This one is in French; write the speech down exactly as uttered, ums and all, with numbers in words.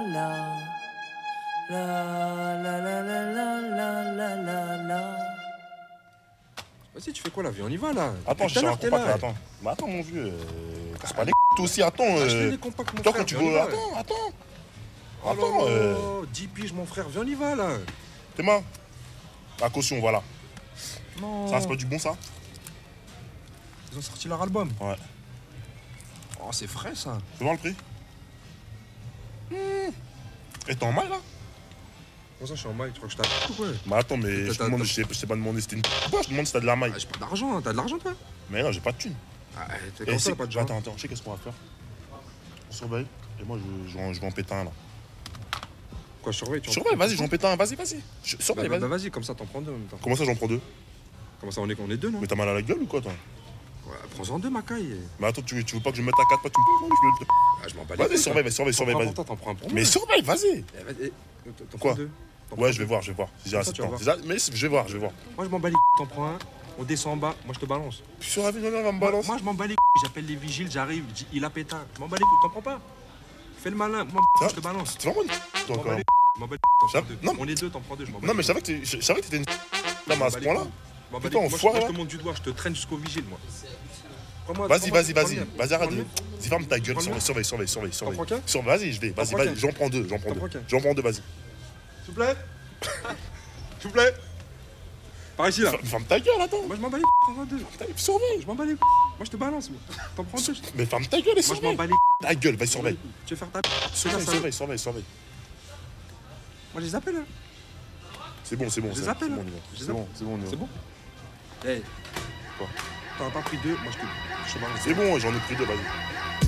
la. La la la la la la la la la. Vas-y, tu fais quoi là? Viens, on y va là. Attends, Depuis je tout à cherche un l'heure, t'es compact là, là. attends. Mais attends, mon vieux, euh, casse pas les c***, toi aussi, attends. Acheter Euh... les compacts, mon Toi, frère. quand tu viens, on y veux. va. Attends, attends. Oh là Attends, là, euh... dix piges, mon frère, viens, on y va là. T'es main. La caution, voilà. Non. Ça, c'est pas du bon, ça? Ils ont sorti leur album. Ouais. Oh, c'est frais ça. Tu veux voir le prix? Mmh. Et t'es en maille là? Comment ça, je suis en maille? Tu crois que je t'appelle ou quoi? Mais attends, mais T'as- je te t'as- demande, t'as- je t'ai je t'ai pas demandé si c'était une quoi, je te demande si t'as de la maille. Ah, j'ai pas d'argent, hein. T'as de l'argent toi? Mais non, j'ai pas de thune. Ah, t'es Et comme ça, c'est- t'as pas de gens. Attends, attends, je sais qu'est-ce qu'on va faire. On surveille. Et moi, je, je, vais en- je vais en péter un là. Quoi, surveille, tu en- Surveille, vas-y, j'en pète un, vas-y, vas-y. Je- Bah, Surveille, bah, bah, vas-y. vas-y, comme ça, t'en prends deux en même temps. Comment ça, j'en prends deux? Comment ça, on est, on est deux, non? Mais t'as mal à la gueule ou quoi, toi? Ouais, prends-en deux, ma caille. Mais attends, tu veux, tu veux pas que je me mette à quatre pattes, tu me prends, je me- Ah, je m'en bats les Vas-y, couilles, surveille, toi. surveille, surveille, T'en prends vas-y. pour toi, t'en prends un pour moi. Mais surveille, vas-y. Eh, vas-y, eh, t'en Quoi? prends deux. T'en prends Ouais, je deux. vais voir, je vais voir. Si j'ai assez de tu vas temps. voir. Déjà, mais je vais voir, je vais voir. Moi, je m'en bats les couilles, t'en prends un. On descend en bas, moi, je te balance. Sur la vie, on va me Moi, balancer. moi, je m'en bats les couilles, j'appelle les vigiles, j'arrive, je dis, il a pétard. Je m'en bats les couilles, t'en prends pas. Fais le malin, moi, Ça, je te balance. C'est vraiment une Je toi, m'en quand bats même. les couilles, je m'en bats les couilles, t'en Ça- prends deux. non, On est deux, t'en prends deux, je m'en bats Non, les mais je savais que t'es- je je savais que t'étais une là, mais à ce couilles. point-là. Je m'en bats les Putain, couilles. Moi, je- enfoiré, moi, je là. te montre du doigt, je te traîne jusqu'au vigile, moi. Prends-moi- Vas-y, prends-moi- vas-y, prends vas-y. le mien. Vas-y, arrête. Prends le mien. Vas-y, ferme ta gueule. Prends le mien. Surveille, surveille, surveille, surveille. prends qu'un Surveille. Vas-y, je vais. Vas-y, prends vas-y. qu'un J'en prends deux, j'en prends T'en deux. prends qu'un J'en prends deux, vas-y. S'il vous plaît. S'il vous plaît. Par ici, là. Ferme- Ferme ta gueule, attends. Moi, je m'en bats les couilles, prends-en deux. Surveille. Je m'en bats les couilles. Moi, je te balance, moi. T'en prends deux. Mais ferme ta gueule et Moi, je m'en surveille. bats les couilles. Ta gueule, vas-y, surveille. Tu veux faire ta Surveille, ça. surveille, surveille, surveille. Moi, je les appelle, hein. C'est bon, c'est bon. Je C'est les bon, appelle, c'est bon, hein. on y va. Je les C'est bon, c'est bon, on y va. C'est bon. Eh. Quoi? T'en as pas pris deux, moi, je te, je te balance. C'est bon, j'en ai pris deux, vas-y.